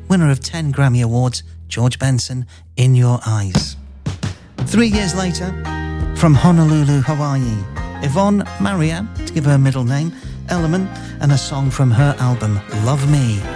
winner of 10 Grammy Awards, George Benson, In Your Eyes. 3 years later, from Honolulu, Hawaii, Yvonne Maria, to give her middle name, Element, and a song from her album, Love Me.